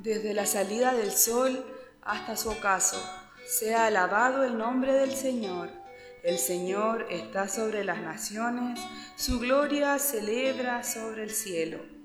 desde la salida del sol hasta su ocaso. Sea alabado el nombre del Señor. El Señor está sobre las naciones, su gloria celebra sobre el cielo.